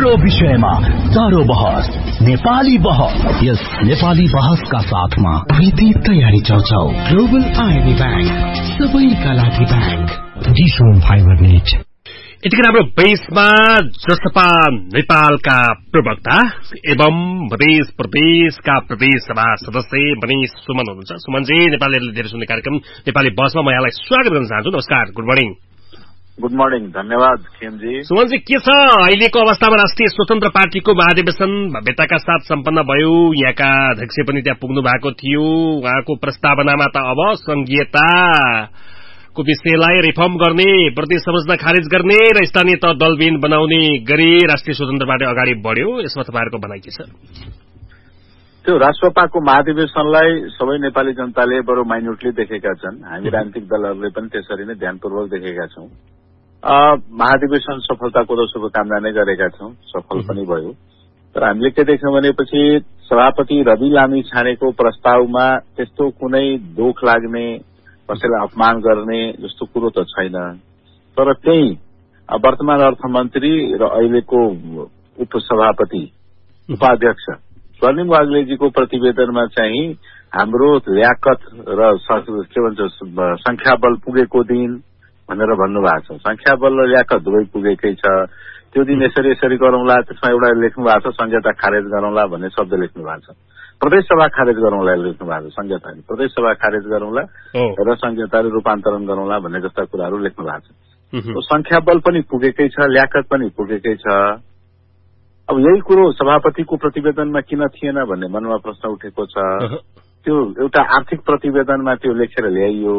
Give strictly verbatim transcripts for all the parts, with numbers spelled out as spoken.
चारो विषयमा चारो बहस नेपाली बहस। यस नेपाली बहसका साथमा विधि तयारी चौचौ ग्लोबल आइबी ब्याङ्क सबैका लागि ब्याङ्क डिसोम फाइबर नेट। यतिखेर हाम्रो बेसमा जसपा नेपालका प्रवक्ता एवं मधेस प्रदेशका प्रदेश सभा सदस्य मनिष सुमन हुनुहुन्छ। सुमनजी, नेपालीहरूले धेरै सुन्ने कार्यक्रम नेपाली बसमा म यहाँलाई स्वागत गर्न चाहन्छु। नमस्कार, गुड मर्निङ। गुड मर्निङ, धन्यवाद खेमजी। सुमनजी, के छ अहिलेको अवस्थामा? राष्ट्रिय स्वतन्त्र पार्टीको महाधिवेशन भव्यताका साथ सम्पन्न भयो। यहाँका अध्यक्ष पनि त्यहाँ पुग्नु भएको थियो। उहाँको प्रस्तावनामा त अब संघीयता को विषयलाई रिफर्म गर्ने, प्रदेश संरचना खारिज गर्ने र स्थानीय तह दलविहीन बनाउने गरी राष्ट्रिय स्वतन्त्र पार्टी अगाडि बढ्यो। यसमा तपाईँहरूको भनाइ के छ? त्यो राष्ट्रपाको महाधिवेशनलाई सबै नेपाली जनताले बरु माइन्युटली देखेका छन्। हामी राजनीतिक दलहरूले पनि त्यसरी नै ध्यानपूर्वक देखेका छौं। महाधिवेशन सफलताको त शुभकामना नै गरेका छौं, सफल पनि भयो। तर हामीले के देख्यौं भनेपछि सभापति रवि लामी छानेको प्रस्तावमा त्यस्तो कुनै दोख लाग्ने, कसैलाई अपमान गर्ने जस्तो कुरो त छैन। तर त्यही वर्तमान अर्थमन्त्री र अहिलेको उपसभापति उपाध्यक्ष स्वर्णिम वाग्लेजीको प्रतिवेदनमा चाहिँ हाम्रो ल्याकत र के भन्छ संख्याबल पुगेको दिन भनेर भन्नुभएको छ। संख्याबल र ल्याकत दुवै पुगेकै छ। त्यो दिन यसरी यसरी गरौंला, त्यसमा एउटा लेख्नु भएको छ संहिता खारेज गरौंला भन्ने शब्द लेख्नु भएको छ। प्रदेश सभा खारेज गरौंला लेख्नु भएको छ। संहिता प्रदेश सभा खारेज गरौंला र संहिता रूपान्तरण गरौंला भन्ने जस्ता कुराहरू लेख्नु भएको छ। संख्याबल पनि पुगेकै छ, ल्याकत पनि पुगेकै छ। अब यही कुरो सभापतिको प्रतिवेदनमा किन थिएन भन्ने मनमा प्रश्न उठेको छ। त्यो एउटा आर्थिक प्रतिवेदनमा त्यो लेखेर ल्याइयो।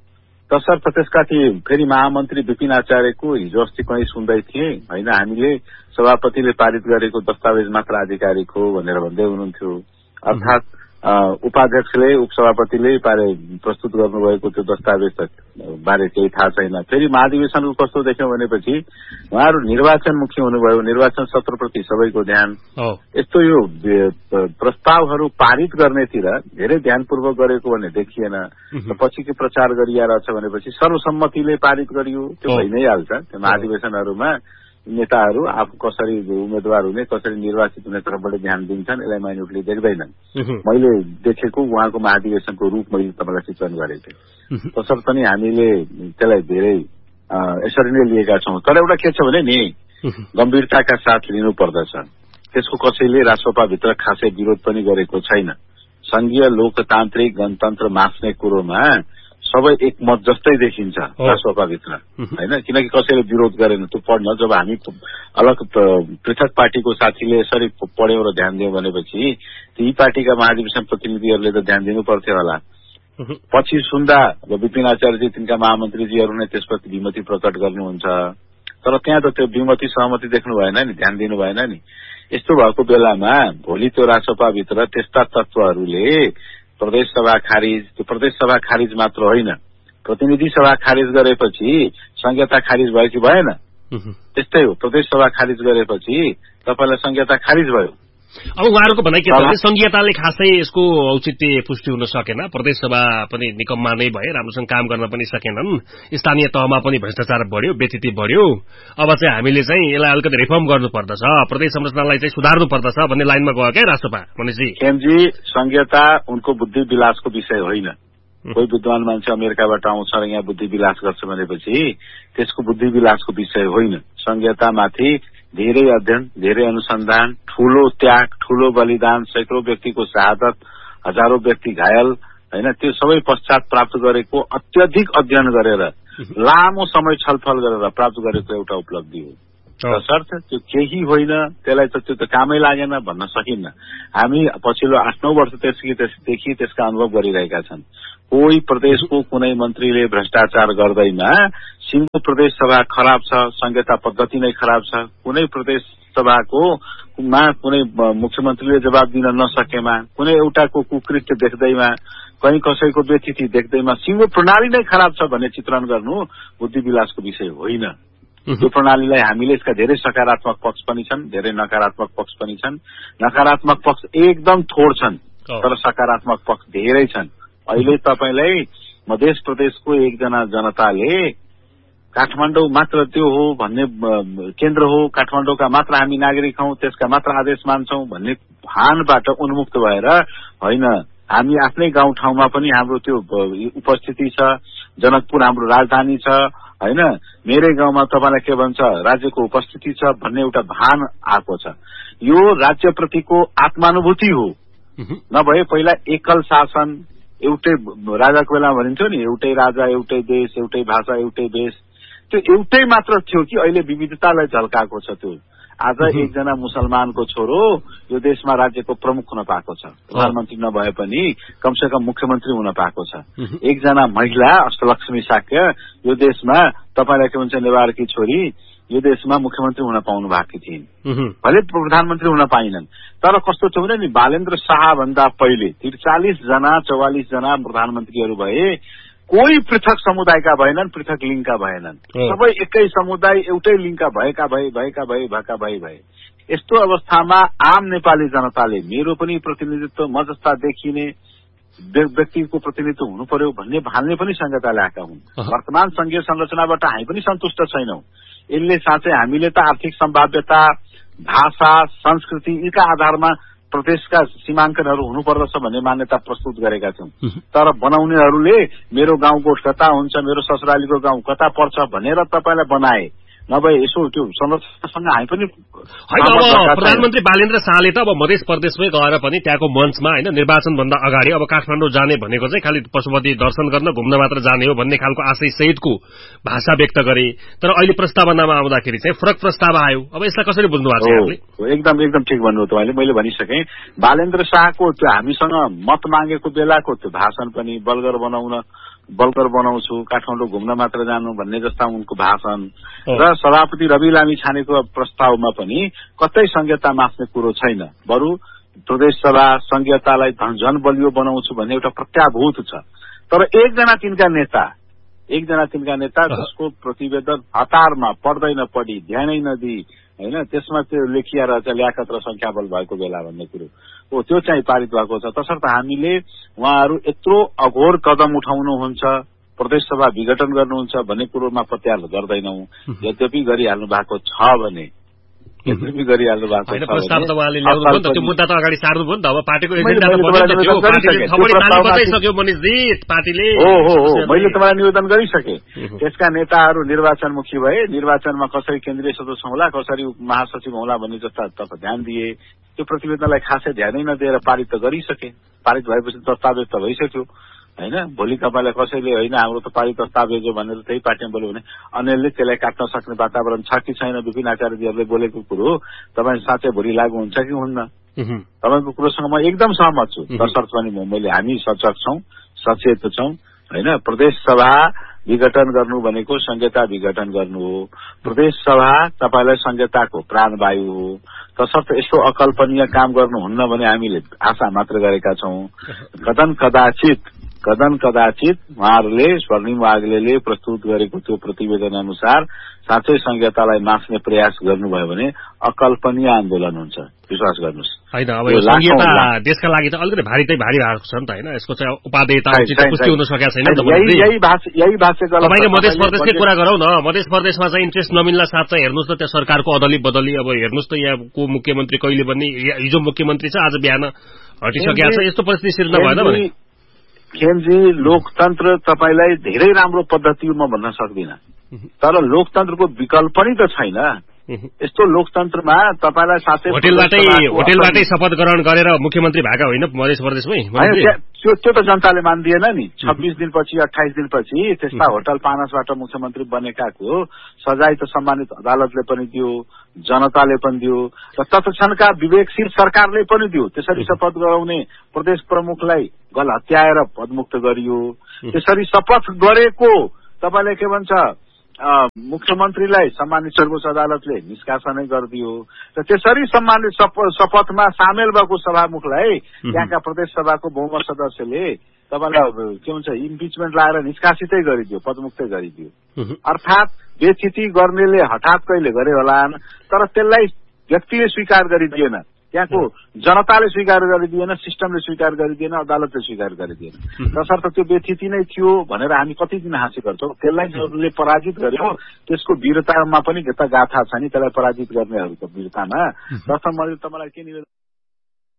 तसर्थ त्यसका ती फेरि महामन्त्री विपिन आचार्यको हिजो अस्ति पनि सुन्दै थिए होइन, हामीले सभापतिले पारित गरेको दस्तावेज मात्र आधिकारिक हो भनेर भन्दै हुनुहुन्थ्यो। अर्थात उपाध्यक्षले उपसभापतिले पारे प्रस्तुत गर्नुभएको त्यो दस्तावेज बारे केही थाहा छैन। फेरि महाधिवेशनको कस्तो देख्यौं भनेपछि उहाँहरू निर्वाचन मुखी हुनुभयो। निर्वाचन सत्रप्रति सबैको ध्यान, यस्तो यो प्रस्तावहरू पारित गर्नेतिर धेरै ध्यानपूर्वक गरेको भन्ने देखिएन। पछि के प्रचार गरिरहेछ भनेपछि सर्वसम्मतिले पारित गरियो, त्यो भइ नै हाल्छ। त्यो महाधिवेशनहरूमा नेताहरू आफू कसरी उम्मेद्वार हुने, कसरी निर्वाचित हुने तर्फ बढी ध्यान दिन्छन्, यसलाई माइन्युटली देख्दैनन्। मैले देखेको उहाँको महाधिवेशनको रूप मैले तपाईँलाई चित्रण गरेको थिएँ। तसर्थ पनि हामीले त्यसलाई धेरै यसरी नै लिएका छौं। तर एउटा के छ भने नि, गम्भीरताका साथ लिनु पर्दछ। त्यसको कसैले राष्ट्रसभाभित्र खासै विरोध पनि गरेको छैन। संघीय लोकतान्त्रिक गणतन्त्र मास्ने कुरोमा सबै एकमत जस्तै देखिन्छ राष्ट्रसभाभित्र होइन, किनकि कसैले विरोध गरेन। त्यो पढ्न जब हामी अलग पृथक पार्टीको साथीले यसरी पढ्यौं र ध्यान दियौं भनेपछि ती पार्टीका महाधिवेशन प्रतिनिधिहरूले त ध्यान दिनु पर्थ्यो होला। पछि सुन्दा विपिन आचार्यजी तिनका महामन्त्रीजीहरू नै त्यसप्रति विमति प्रकट गर्नुहुन्छ। तर त्यहाँ त त्यो विमति सहमति देख्नु भएन नि, ध्यान दिनु भएन नि। यस्तो भएको बेलामा भोलि त्यो राष्ट्रसभाभित्र त्यस्ता तत्वहरूले प्रदेश सभा खारिज, त्यो प्रदेश सभा खारिज मात्र होइन, प्रतिनिधि सभा खारिज गरेपछि संहिता खारिज भयो कि भएन? त्यस्तै हो, प्रदेश सभा खारिज गरेपछि तपाईँलाई संहिता खारिज भयो। अब उहाँहरूको भनाइ के छ भने संघीयताले खासै यसको औचित्य पुष्टि हुन सकेन। प्रदेश सभा पनि निकममा नै भए, राम्रोसँग काम गर्न पनि सकेनन्। स्थानीय तहमा पनि भ्रष्टाचार बढ्यो, व्यतिथि बढ्यो। अब चाहिँ हामीले चाहिँ यसलाई अलिकति रिफर्म गर्नुपर्दछ, प्रदेश संरचनालाई चाहिँ सुधार्नु पर्दछ भन्ने लाइनमा गयो क्या राष्ट्रपा मनिषजी। खेमजी, संघीयता उनको बुद्धि विलासको विषय होइन। कोही विद्वान मान्छे अमेरिकाबाट आउँछ र यहाँ बुद्धि विलास गर्छ भनेपछि त्यसको बुद्धि विलासको विषय होइन। संघीयतामाथि धेरै अध्ययन, धेरै अनुसन्धान, ठूलो त्याग, ठूलो बलिदान, सैकौं व्यक्तिको शहादत, हजारौं व्यक्ति घायल होइन, त्यो सबै पश्चात प्राप्त गरेको अत्यधिक अध्ययन गरेर लामो समय छलफल गरेर प्राप्त गरेको एउटा उपलब्धि हो। तसर्थ त्यो केही होइन, त्यसलाई त त्यो त कामै लागेन भन्न सकिन्न। हामी पछिल्लो आठ नौ वर्ष त्यसदेखि त्यसका अनुभव गरिरहेका छन्। कोही प्रदेशको कुनै मन्त्रीले भ्रष्टाचार गर्दैमा सिङ्गो प्रदेश सभा खराब छ, संहिता पद्धति नै खराब छ, कुनै प्रदेश सभाको मा कुनै मुख्यमन्त्रीले जवाब दिन नसकेमा, कुनै एउटाको कुकृत्य देख्दैमा, कहीँ कसैको व्यतिथि देख्दैमा सिङ्गो प्रणाली नै खराब छ भन्ने चित्रण गर्नु बुद्धि विलासको विषय होइन। त्यो प्रणालीलाई हामीले यसका धेरै सकारात्मक पक्ष पनि छन्, धेरै नकारात्मक पक्ष पनि छन्। नकारात्मक पक्ष एकदम थोर छन्, तर सकारात्मक पक्ष धेरै छन्। अहिले तपाईलाई मध्य प्रदेशको एकजना जनताले काठमाडौँ मात्र त्यो हो भन्ने केन्द्र हो, काठमाडौँका मात्र हामी नागरिक हौं, त्यसका मात्र आदेश मान्छौं भन्ने भानबाट उन्मुक्त भएर होइन, हामी आफ्नै गाउँठाउँमा पनि हाम्रो त्यो उपस्थिति छ, जनकपुर हाम्रो राजधानी छ होइन, मेरै गाउँमा तपाईलाई के भन्छ राज्यको उपस्थिति छ भन्ने एउटा भान आएको छ। यो राज्यप्रतिको आत्मानुभूति हो। नभए पहिला एकल शासन, एउटै राजाको बेलामा भनिन्थ्यो नि, एउटै राजा एउटै देश, एउटै भाषा एउटै देश, त्यो एउटै मात्र थियो कि अहिले विविधतालाई झल्काएको छ। त्यो आज एकजना मुसलमानको छोरो यो देशमा राज्यको प्रमुख हुन पाएको छ, प्रधानमन्त्री नभए पनि कमसे कम मुख्यमन्त्री हुन पाएको छ। एकजना महिला अष्टलक्ष्मी शाक्य यो देशमा तपाईलाई के भन्छ नेवारकी छोरी यो देशमा मुख्यमन्त्री हुन पाउनु भएको थिइन्, भले प्रधानमन्त्री हुन पाइनन्। तर कस्तो थियो भने नि बालेन्द्र शाह भन्दा पहिले त्रिचालिस जना चौवालिस जना प्रधानमन्त्रीहरू भए, कोही पृथक समुदायका भएनन्, पृथक लिङ्गका भएनन्, सबै एकै समुदाय एउटै लिङ्गका भएका भए भएका भए भएका भए भए यस्तो अवस्थामा आम नेपाली जनताले मेरो पनि प्रतिनिधित्व म जस्ता देखिने व्यक्तिको प्रतिनिधित्व हुनु पर्यो भन्ने भान्ने पनि संहिता ल्याएका हुन्। वर्तमान संघीय संरचनाबाट हामी पनि सन्तुष्ट छैनौं। यसले साँच्चै हामीले त आर्थिक सम्भाव्यता, भाषा, संस्कृति यीका आधारमा प्रदेशका सीमाङ्कनहरू हुनुपर्दछ भन्ने मान्यता प्रस्तुत गरेका छौं। तर बनाउनेहरूले मेरो गाउँ गोठ कता हुन्छ, मेरो ससुरालीको गाउँ कता पर्छ भनेर तपाईलाई बनाए, नभए यसो त्यो संरचनासँग हामी पनि होइन। अब प्रधानमन्त्री बालेन्द्र शाहले त अब मध्य प्रदेशमै गएर पनि त्यहाँको मञ्चमा होइन निर्वाचन भन्दा अगाडि अब काठमाडौँ जाने भनेको चाहिँ खालि पशुपति दर्शन गर्न घुम्न मात्र जाने हो भन्ने खालको आशय सहितको भाषा व्यक्त गरे। तर अहिले प्रस्तावनामा आउँदाखेरि चाहिँ फरक प्रस्ताव आयो। अब यसलाई कसरी बुझ्नु भएको छ यहाँले? एकदम एकदम ठिक भन्नुभयो तपाईँले। मैले भनिसकेँ बालेन्द्र शाहको त्यो हामीसँग मत मागेको बेलाको त्यो भाषण पनि बलगर बनाउन बलकर बनाउँछु, काठमाडौँ घुम्न मात्र जानु भन्ने जस्ता उनको भाषण र सभापति रवि लामी छानेको प्रस्तावमा पनि कतै संहिता मास्ने कुरो छैन। बरु प्रदेश सभा संहितालाई झन बलियो बनाउँछु भन्ने एउटा प्रत्याभूत छ। तर एकजना तिनका नेता एकजना तिनका नेता जसको प्रतिवेदन हतारमा पढ्दैन पढी ध्यानै नदिई होइन, त्यसमा त्यो लेखिया रहेछ ल्याकत र संख्याबल भएको बेला भन्ने कुरो हो, त्यो चाहिँ पारित भएको छ। तसर्थ हामीले उहाँहरू यत्रो अघोर कदम उठाउनुहुन्छ, प्रदेश सभा विघटन गर्नुहुन्छ भन्ने कुरोमा प्रत्याहार गर्दैनौं। यद्यपि गरिहाल्नु भएको छ भने यद्यपि गरिहाल्नु भएको छ प्रस्ताव त उहाँले ल्याउनु भयो नि त, त्यो मुद्दा त अगाडि सार्नु भयो नि त। अब पार्टीको एजेन्डा त बनेको थियो, पार्टीले थपडी ताली बजाइसक्यो मनिषजी पार्टीले। हो हो हो मैले तपाईँलाई निवेदन गरिसकेँ। त्यसका नेताहरू निर्वाचनमुखी भए, निर्वाचनमा कसरी केन्द्रीय सदस्य होला, कसरी महासचिव होला भन्ने जस्ता तर्फ ध्यान दिए। त्यो प्रतिवेदनलाई खासै ध्यानै नदिएर पारित त गरिसके। पारित भएपछि दस्तावेज त भइसक्यो होइन। भोलि तपाईँलाई कसैले होइन हाम्रो त पारित दस्तावेज हो भनेर त्यही पार्टीमा बोल्यो भने अन्यले त्यसलाई काट्न सक्ने वातावरण छ कि छैन? विपिन आचार्यजीहरूले बोलेको कुरो तपाईँ साँच्चै भोलि लागू हुन्छ कि हुन्न? तपाईँको कुरोसँग म एकदम सहमत छु। तसर्थ पनि मैले हामी सचेत छौं सचेत छौं होइन। प्रदेश सभा विघटन गर्नु भनेको संहिता विघटन गर्नु हो। प्रदेश सभा तपाईँलाई संहिताको प्राणवायु हो। तसर्थ यस्तो अकल्पनीय काम गर्नुहुन्न भने हामीले आशा मात्र गरेका छौं। कदन कदाचित कदन कदाचित उहाँहरूले स्वर्णिम वाग्लेले प्रस्तुत गरेको त्यो प्रतिवेदन अनुसार साँच्चै संहितालाई मास्ने प्रयास गर्नुभयो भने अकल्पनीय आन्दोलन हुन्छ, विश्वास गर्नुहोस्। होइन अब यो संहिता देशका लागि त अलिकति भारी चाहिँ भारी भएको छ नि त होइन। यसको चाहिँ उपादेयता पुष्टि हुन सकेको छैन। यही भाषा तपाईँले मध्य प्रदेशकै कुरा गरौँ न। मध्य प्रदेशमा चाहिँ इन्ट्रेस्ट नमिल्ला साथ चाहिँ हेर्नुहोस् त त्यहाँ सरकारको अदली बदली। अब हेर्नुहोस् त यहाँको मुख्यमन्त्री कहिले बन्ने, हिजो मुख्यमन्त्री छ आज बिहान हटिसकेको छ। यस्तो परिस्थिति सिर्जना भएन भने खेमजी लोकतन्त्र तपाईलाई धेरै राम्रो पद्धति म भन्न सक्दिनँ, तर लोकतन्त्रको विकल्प पनि त छैन। यस्तो लोकतन्त्रमा तपाईलाई साथै होटेलबाटै होटेलबाटै शपथ ग्रहण गरेर मुख्यमन्त्री भएका होइन मध्य प्रदेशमै? त्यो त्यो त जनताले मान्दिएन नि। छब्बीस दिनपछि अठाइस दिनपछि त्यस्ता होटल पानसबाट मुख्यमन्त्री बनेकाको सजाय त सम्मानित अदालतले पनि दियो, जनताले पनि दियो र तत्क्षणका विवेकशील सरकारले पनि दियो। त्यसरी शपथ गराउने प्रदेश प्रमुखलाई गल हत्याएर पदमुक्त गरियो। त्यसरी शपथ गरेको तपाईलाई के भन्छ मुख्यमन्त्रीलाई सम्मानित सर्वोच्च अदालतले निष्कासनै गरिदियो र त्यसरी सम्मानित शपथमा सामेल भएको सभामुखलाई त्यहाँका प्रदेश सभाको बहुमत सदस्यले तपाईँलाई के भन्छ इम्पिचमेन्ट लाएर निष्कासितै गरिदियो, पदमुक्तै गरिदियो। अर्थात् बेचिती गर्नेले हठात कहिले गरे होलान्, तर त्यसलाई व्यक्तिले स्वीकार गरिदिएन। त्यहाँको जनताले स्वीकार गरिदिएन, सिस्टमले स्वीकार गरिदिएन, अदालतले स्वीकार गरिदिएन। तसर्थ त्यो व्यथिति नै थियो भनेर हामी कति दिन हाँसी गर्छौँ। त्यसलाई जसले पराजित गर्यो त्यसको वीरतामा पनि गाथा छ नि, त्यसलाई पराजित गर्नेहरूको वीरतामा। प्रथम मैले तपाईँलाई के निवेदन